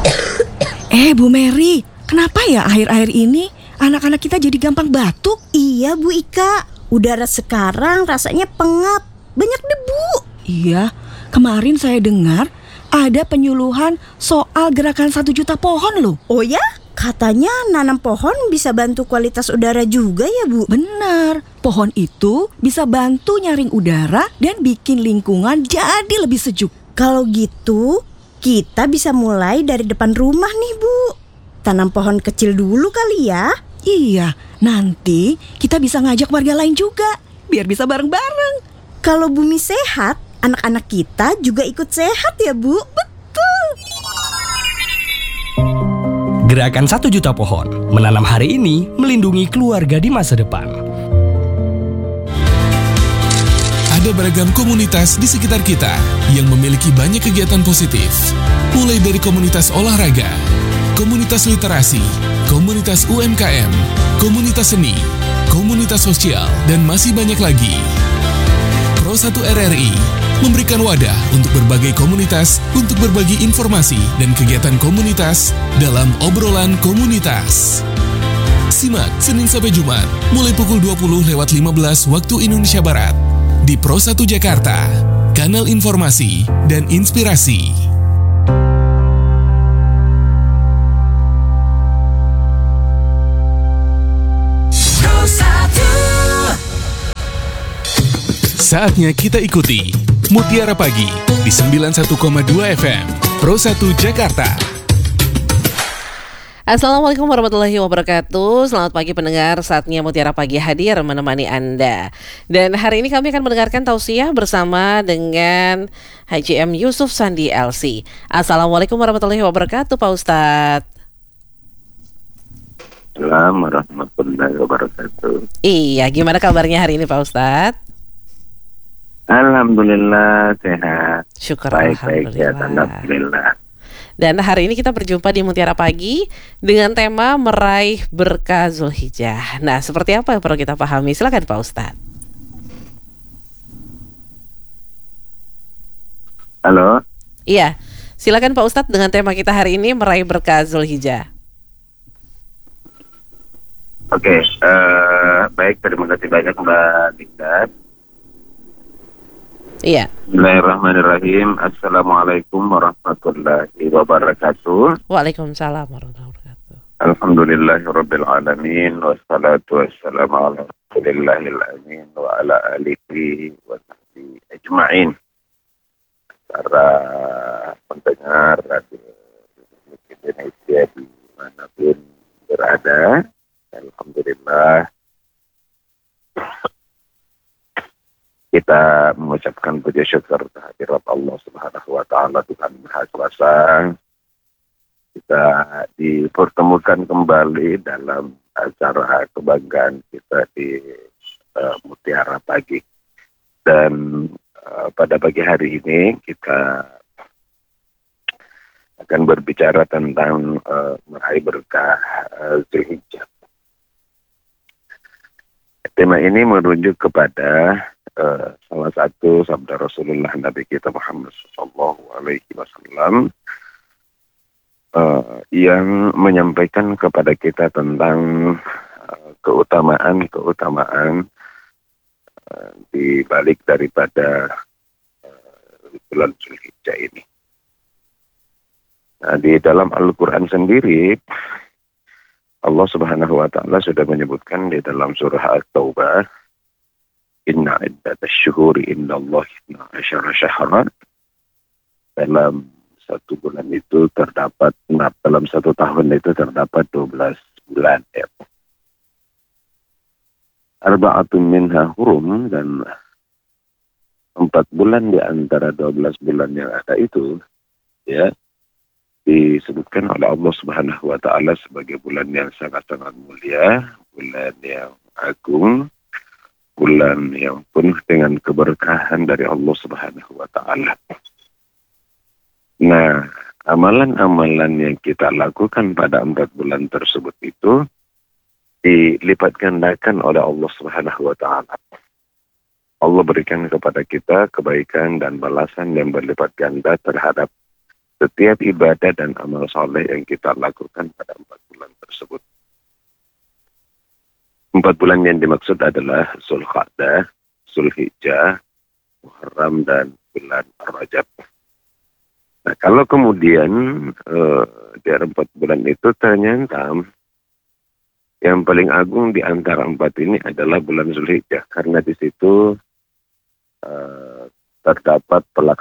Bu Mary, kenapa ya akhir-akhir ini anak-anak kita jadi gampang batuk? Iya Bu Ika, udara sekarang rasanya pengap, banyak debu. Iya, kemarin saya dengar ada penyuluhan soal gerakan 1 juta pohon loh. Oh ya? Katanya nanam pohon bisa bantu kualitas udara juga ya Bu? Benar, pohon itu bisa bantu nyaring udara dan bikin lingkungan jadi lebih sejuk. Kalau gitu, kita bisa mulai dari depan rumah nih Bu. Tanam pohon kecil dulu kali ya. Iya, nanti kita bisa ngajak warga lain juga, biar bisa bareng-bareng. Kalau bumi sehat, anak-anak kita juga ikut sehat ya Bu. Betul. Gerakan 1 juta pohon, menanam hari ini, melindungi keluarga di masa depan. Ada beragam komunitas di sekitar kita yang memiliki banyak kegiatan positif. Mulai dari komunitas olahraga, komunitas literasi, komunitas UMKM, komunitas seni, komunitas sosial, dan masih banyak lagi. Pro 1 RRI memberikan wadah untuk berbagai komunitas untuk berbagi informasi dan kegiatan komunitas dalam obrolan komunitas. Simak Senin sampai Jumat mulai pukul 20.15 waktu Indonesia Barat di Pro 1 Jakarta, kanal informasi dan inspirasi. Saatnya kita ikuti Mutiara Pagi di 91,2 FM Pro 1 Jakarta. Assalamualaikum warahmatullahi wabarakatuh. Selamat pagi pendengar, saatnya Mutiara Pagi hadir menemani Anda. Dan hari ini kami akan mendengarkan tausiah bersama dengan Haji M. Yusuf Sandi LC. Assalamualaikum warahmatullahi wabarakatuh Pak Ustadz. Assalamualaikum warahmatullahi wabarakatuh. Iya, gimana kabarnya hari ini Pak Ustadz? Alhamdulillah sehat. Syukur Baik-baik ya, alhamdulillah. Dan hari ini kita berjumpa di Mutiara Pagi dengan tema meraih berkah Zulhijjah. Nah, seperti apa yang perlu kita pahami? Silakan Pak Ustadz. Halo. Iya, silakan Pak Ustadz dengan tema kita hari ini meraih berkah Zulhijjah. Oke, baik, terima kasih banyak Mbak Dikdat. Iya. Bismillahirrahmanirrahim. Assalamualaikum warahmatullahi wabarakatuh. Waalaikumsalam warahmatullahi wabarakatuh. Alhamdulillahirabbil alamin wassalatu wassalamu ala rasulillahil amin wa ala alihi wa sahbihi ajmain. Para pendengar Radio Republik Indonesia dimanapun berada, alhamdulillah kita mengucapkan puji syukur kehadirat Allah Subhanahu wa taala, Tuhan Maha Kuasa. Kita dipertemukan kembali dalam acara kebanggaan kita di Mutiara Pagi. Dan pada pagi hari ini kita akan berbicara tentang meraih berkah Zulhijjah. Tema ini merujuk kepada salah satu sabda Rasulullah Nabi kita Muhammad SAW yang menyampaikan kepada kita tentang keutamaan di balik daripada bulan Zulhijjah ini. Nah, di dalam Al-Quran sendiri Allah Subhanahu wa taala sudah menyebutkan di dalam surah At-Taubah, Inna iddatash syuhuri indallahi 12 syahran. Dalam satu bulan itu terdapat, dalam satu tahun itu terdapat 12 bulan. Ya. Arba'atun minha hurum, dan 4 bulan di antara 12 bulan yang ada itu, ya, disebutkan oleh Allah Subhanahu wa taala sebagai bulan yang sangat-sangat mulia, bulan yang agung, bulan yang penuh dengan keberkahan dari Allah Subhanahu wa taala. Nah, amalan-amalan yang kita lakukan pada 4 bulan tersebut itu dilipat gandakan oleh Allah Subhanahu wa taala. Allah berikan kepada kita kebaikan dan balasan yang berlipat ganda terhadap setiap ibadah dan amal soleh yang kita lakukan pada 4 bulan tersebut. 4 bulan yang dimaksud adalah Zulqa'dah, Zulhijjah, Muharram, dan bulan Rajab. Nah, kalau kemudian di 4 bulan itu ternyata yang paling agung di antara 4 ini adalah bulan Zulhijjah, karena di situ terdapat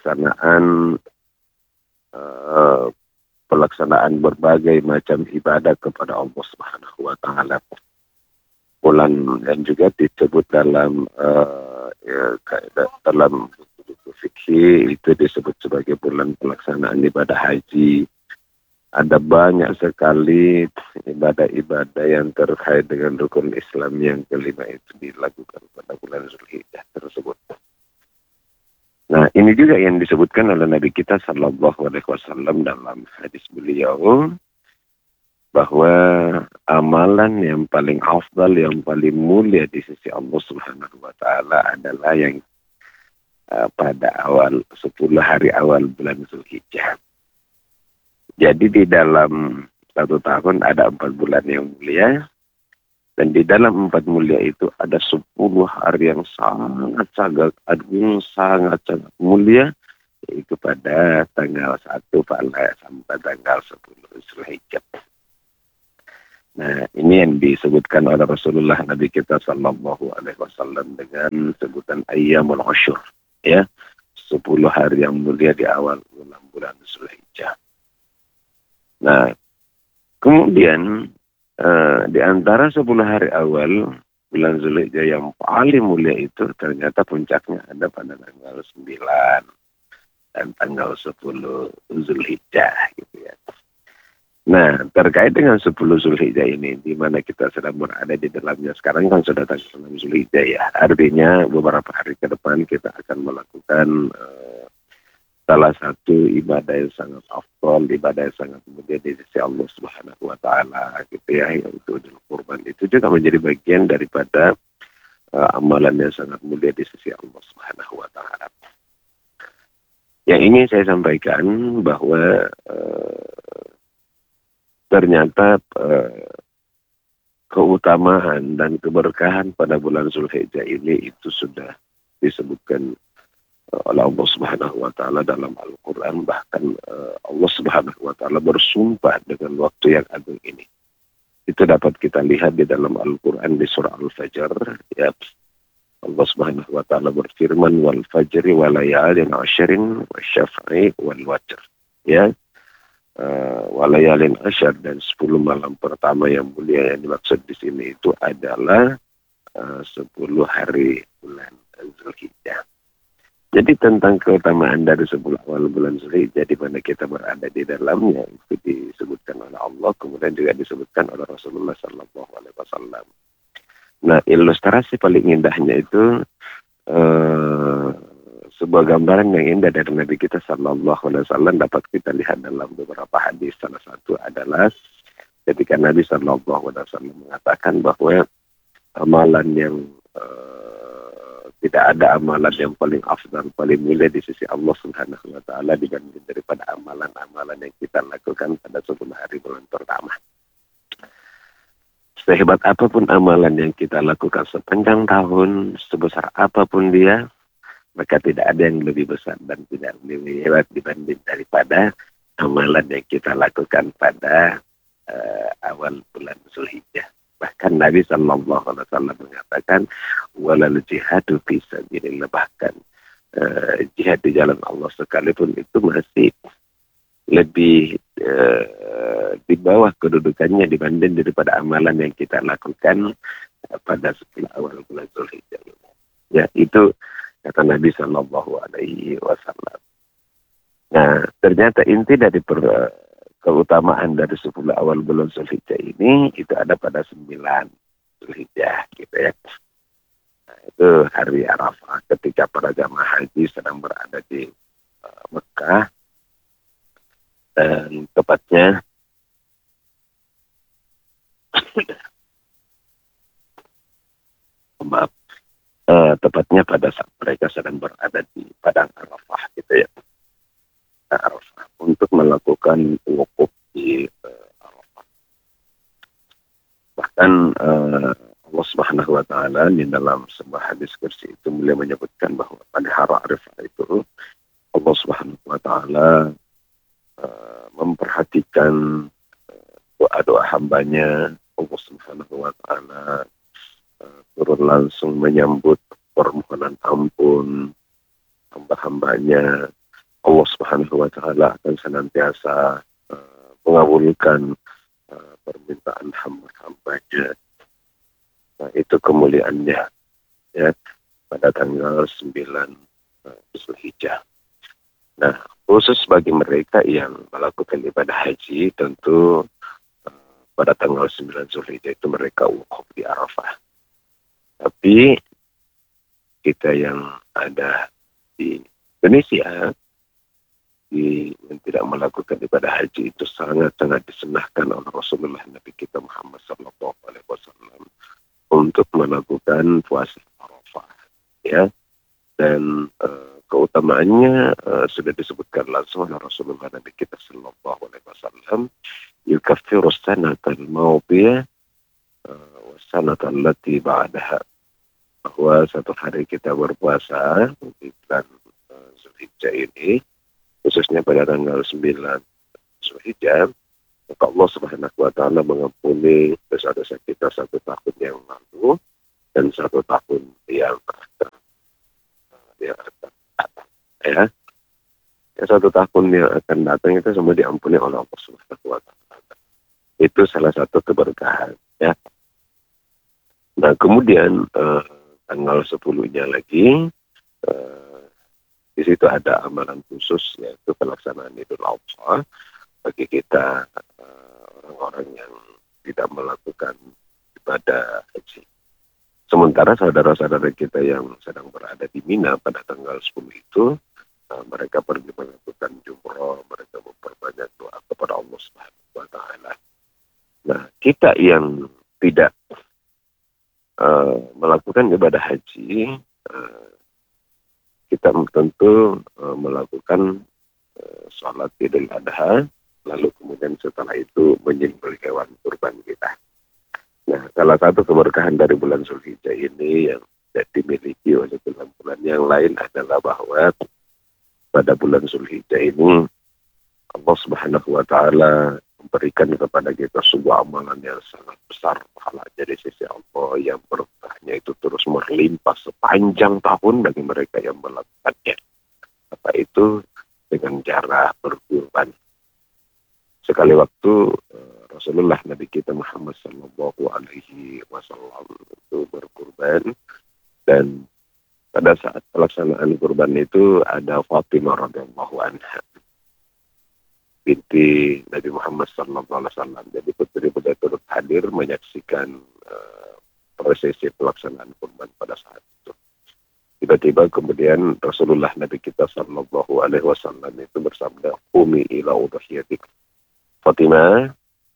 pelaksanaan berbagai macam ibadah kepada Allah Subhanahu wa taala. Bulan yang juga disebut dalam dalam buku fikih itu disebut sebagai bulan pelaksanaan ibadah haji. Ada banyak sekali ibadah-ibadah yang terkait dengan rukun Islam yang kelima itu dilakukan pada bulan Zulhijjah tersebut. Nah, ini juga yang disebutkan oleh Nabi kita Sallallahu Alaihi Wasallam dalam hadis beliau, bahwa amalan yang paling afdal, yang paling mulia di sisi Allah Subhanahu wa taala adalah yang pada awal 10 hari awal bulan Zulhijjah. Jadi di dalam 1 tahun ada 4 bulan yang mulia, dan di dalam 4 mulia itu ada 10 hari yang sangat agung, sangat mulia, yaitu pada tanggal 1 sampai tanggal 10 Zulhijjah. Nah, ini yang disebutkan oleh Rasulullah Nabi kita Sallallahu Alaihi Wasallam dengan sebutan Ayyamul Ashur, ya, 10 hari yang mulia di awal bulan Zulhijjah. Nah, kemudian di antara 10 hari awal bulan Zulhijjah yang paling mulia itu ternyata puncaknya ada pada tanggal 9 dan tanggal 10 Zulhijjah gitu ya. Nah, terkait dengan 10 Zulhijjah ini, di mana kita sedang berada di dalamnya sekarang kan sudah tanggal 6 Zulhijjah ya. Artinya beberapa hari ke depan kita akan melakukan salah satu ibadah yang sangat afdal, ibadah yang sangat mulia di sisi Allah Subhanahu wa taala gitu ya, yaitu Idul Kurban. Itu juga menjadi bagian daripada amalan yang sangat mulia di sisi Allah Subhanahu wa taala. Yang ingin saya sampaikan bahwa ternyata keutamaan dan keberkahan pada bulan Zulhijjah ini itu sudah disebutkan oleh Allah Subhanahu wa taala dalam Al-Qur'an. Bahkan Allah Subhanahu wa taala bersumpah dengan waktu yang agung ini. Itu dapat kita lihat di dalam Al-Qur'an di surah Al-Fajr ya. Allah Subhanahu wa taala berfirman, wal fajri wa layalin ashrin wasyaf'i wal watr ya. Wa layalin ashar, dan 10 malam pertama yang mulia yang dimaksud di sini itu adalah 10 hari bulan Zulhijjah. Jadi tentang keutamaan dari 10 awal bulan Zulhijjah di mana kita berada di dalamnya itu disebutkan oleh Allah, kemudian juga disebutkan oleh Rasulullah Sallallahu Alaihi Wasallam. Nah, ilustrasi paling indahnya itu sebuah gambaran yang indah dari Nabi kita Sallallahu Alaihi Wasallam dapat kita lihat dalam beberapa hadis. Salah satu adalah ketika Nabi Sallallahu Alaihi Wasallam mengatakan bahwa amalan yang tidak ada amalan yang paling afdal, paling mulia di sisi Allah Subhanahu wa taala dibanding daripada amalan-amalan yang kita lakukan pada 10 hari bulan pertama. Sehebat apapun amalan yang kita lakukan sepanjang tahun, sebesar apapun dia, maka tidak ada yang lebih besar dan tidak lebih hebat dibanding daripada amalan yang kita lakukan pada awal bulan Zulhijjah. Bahkan Nabi Sallallahu Alaihi Wasallam mengatakan, walal jihadu fi sabilillah, bahkan jihad di jalan Allah sekalipun itu masih lebih di bawah kedudukannya dibanding daripada amalan yang kita lakukan pada 10 awal bulan Zulhijjah. Ya, itu kata Nabi Sallallahu Alaihi Wasallam. Nah, ternyata inti dari keutamaan dari 10 awal bulan Zulhijjah ini itu ada pada 9 Zulhijjah gitu ya. Nah, itu hari Arafah ketika para jamaah haji sedang berada di Mekah, dan tepatnya tepatnya pada saat mereka sedang berada di padang Arafah gitu ya. Arafah. untuk melakukan wukuf di Arafah. Bahkan Allah Subhanahu wa taala di dalam sebuah hadis kursi itu beliau menyebutkan bahwa pada hari Arafah itu Allah Subhanahu wa taala memperhatikan doa-doa hambanya. Allah Subhanahu wa taala turun langsung menyambut permohonan ampun hamba-hambanya. Allah Subhanahu wa taala akan senantiasa mengabulkan permintaan hamba-hambanya. Nah, itu kemuliaannya ya pada tanggal 9 Zulhijjah. Nah, khusus bagi mereka yang melakukan ibadah haji tentu pada tanggal 9 Zulhijjah itu mereka wukuf di Arafah. Tapi kita yang ada di Indonesia yang tidak melakukan ibadah haji itu sangat-sangat disunahkan oleh Rasulullah Nabi kita Muhammad SAW untuk melakukan puasa Arafah, ya. Dan keutamaannya sudah disebutkan langsung oleh Rasulullah Nabi kita SAW, yukaffiru sanatal mawdiyah wa sanatal lati ba'daha, bahwa satu hari kita berpuasa di bulan Zulhijjah ini, khususnya pada tanggal 9 Zulhijjah, maka Allah Subhanahu wa taala mengampuni dosa-dosa kita 1 tahun yang lalu dan 1 tahun yang akan ya. 1 tahun yang akan datang itu semua diampuni oleh Allah Subhanahu wa taala. Itu salah satu keberkahan, ya. Nah, kemudian tanggal 10-nya lagi di situ ada amalan khusus, yaitu pelaksanaan Idul Adha bagi kita orang-orang yang tidak melakukan ibadah haji. Sementara saudara-saudara kita yang sedang berada di Mina pada tanggal 10 itu mereka pergi melakukan jumrah, mereka memperbanyak doa kepada Allah Subhanahu wa taala. Nah, kita yang tidak melakukan ibadah haji, kita tentu melakukan sholat Idul Adha, lalu kemudian setelah itu menyembelih hewan kurban kita. Nah, salah satu keberkahan dari bulan Zulhijjah ini yang tidak dimiliki oleh bulan-bulan yang lain adalah bahwa pada bulan Zulhijjah ini Allah Subhanahu wa taala memberikan kepada kita sebuah amalan yang sangat besar pahalanya di sisi Allah, yang berkahnya itu terus berlimpah sepanjang tahun bagi mereka yang melakukannya. Apa itu? Dengan cara berkurban. Sekali waktu Rasulullah Nabi kita Muhammad Sallallahu Alaihi Wasallam itu berkurban, dan pada saat pelaksanaan kurban itu ada Fatimah radhiyallahu anha binti Nabi Muhammad Sallallahu Alaihi Wasallam. Jadi putri beliau turut hadir menyaksikan prosesi pelaksanaan kurban pada saat itu. Tiba-tiba kemudian Rasulullah Nabi kita Sallallahu Alaihi Wasallam itu bersabda, "Qumi ila udhiyatik." Fatimah,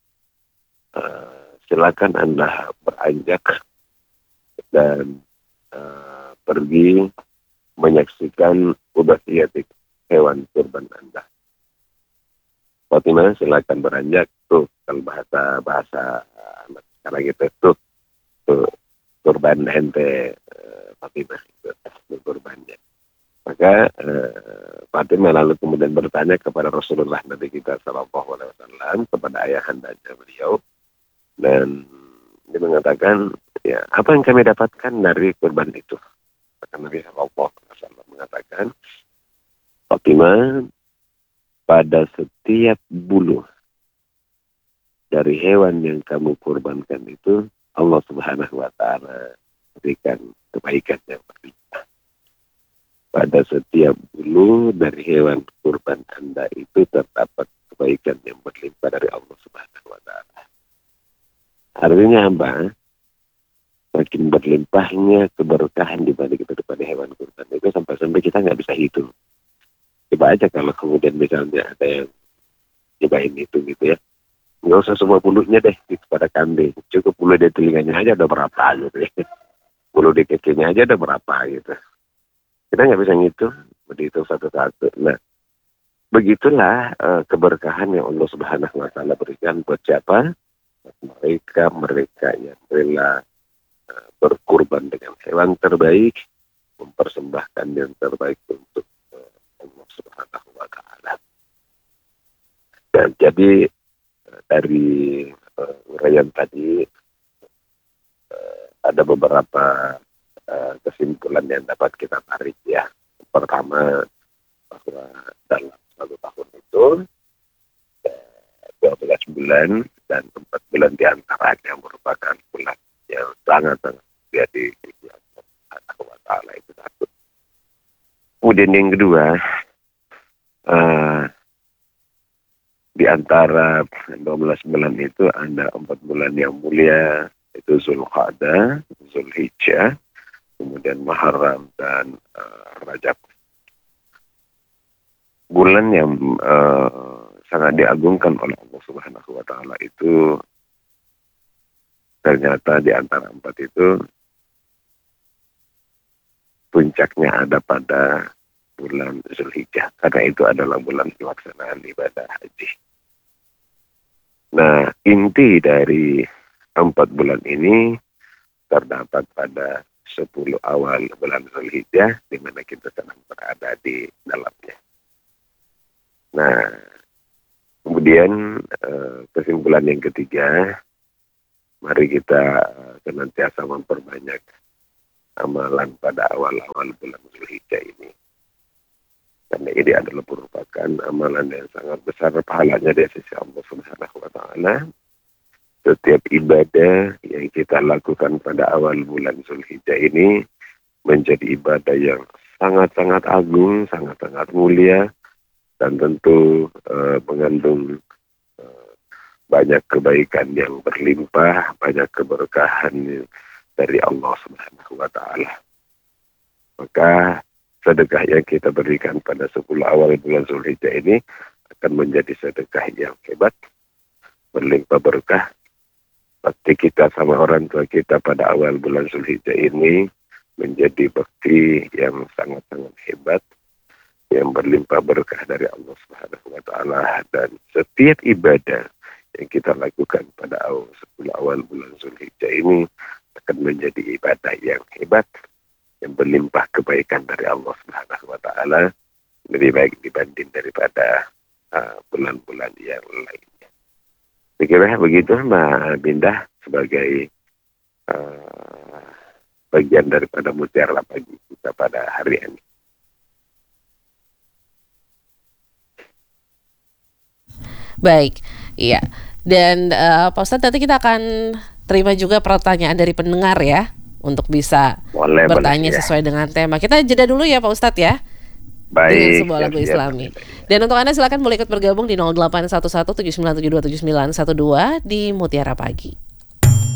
silakan Anda beranjak dan pergi menyaksikan udhiyatik, hewan kurban Anda. Fatimah, silakan beranjak. Tuh, kalau bahasa anak sekarang gitu, tuh kurban ente, Fatimah itu kurbannya. Maka Fatimah lalu kemudian bertanya kepada Rasulullah Nabi kita Sallallahu Alaihi Wasallam, kepada ayahandanya beliau, dan dia mengatakan, ya, apa yang kami dapatkan dari kurban itu? Maka Nabi Sallallahu Alaihi Wasallam mengatakan, Fatimah, pada setiap bulu dari hewan yang kamu kurbankan itu, Allah Subhanahu wa taala berikan kebaikan yang berlimpah. Pada setiap bulu dari hewan kurban Anda itu terdapat kebaikan yang berlimpah dari Allah Subhanahu wa taala. Artinya apa? Makin berlimpahnya keberkahan daripada hewan kurban itu sampai kita nggak bisa hitung. Coba aja kalau kemudian misalnya ada yang nyobain itu gitu ya. Nggak usah semua bulunya deh gitu pada kambing. Cukup bulu di telinganya aja udah berapa gitu ya. Bulu di kakinya aja udah berapa gitu. Kita nggak bisa ngitung, berhitung satu-satu. Nah, begitulah keberkahan yang Allah Subhanahu wa taala berikan buat siapa? Mereka yang rela berkurban dengan hewan terbaik, mempersembahkan yang terbaik untuk Allah Subhanahu wa taala. Dan jadi dari uraian tadi ada beberapa kesimpulan yang dapat kita tarik ya. Pertama, bahwa dalam 1 tahun itu 12 bulan dan 4 bulan diantaranya merupakan bulan yang sangat-sangat mulia di sisi Allah Subhanahu wa taala, itu satu. Kemudian yang kedua, di antara 12 bulan itu ada 4 bulan yang mulia, itu Zulqa'dah, Zulhijjah, kemudian Muharram dan Rajab. Bulan yang sangat diagungkan oleh Allah Subhanahu wa taala itu ternyata di antara 4 itu puncaknya ada pada bulan Zulhijjah, karena itu adalah bulan pelaksanaan ibadah haji. Nah, inti dari 4 bulan ini terdapat pada 10 awal bulan Zulhijjah, di mana kita sedang berada di dalamnya. Nah, kemudian kesimpulan yang ketiga, mari kita senantiasa memperbanyak amalan pada awal-awal bulan Zulhijjah ini. Karena ini adalah merupakan amalan yang sangat besar pahalanya dari sisi Allah Subhanahu wa taala. Setiap ibadah yang kita lakukan pada awal bulan Zulhijjah ini menjadi ibadah yang sangat-sangat agung, sangat-sangat mulia, dan tentu mengandung banyak kebaikan yang berlimpah, banyak keberkahan dari Allah Subhanahu wa taala. Maka sedekah yang kita berikan pada 10 awal bulan Zulhijjah ini akan menjadi sedekah yang hebat, berlimpah berkah. Bakti kita sama orang tua kita pada awal bulan Zulhijjah ini menjadi bakti yang sangat-sangat hebat, yang berlimpah berkah dari Allah Subhanahu wa taala. Dan setiap ibadah yang kita lakukan pada 10 awal bulan Zulhijjah ini akan menjadi ibadah yang hebat, yang berlimpah kebaikan dari Allah Subhanahu wa taala, lebih baik dibanding daripada bulan-bulan yang lainnya. Saya kira begitu Mbak Bindah, sebagai bagian daripada mutiara pagi kita pada hari ini. Baik, iya. Dan Pak Ustadz, nanti kita akan terima juga pertanyaan dari pendengar ya, untuk bisa bertanya sesuai dengan tema. Kita jeda dulu ya Pak Ustadz ya. Baik. Dengan sebuah lagu Islami. Dan untuk Anda silakan boleh ikut bergabung di 0811 79727912 di Mutiara Pagi.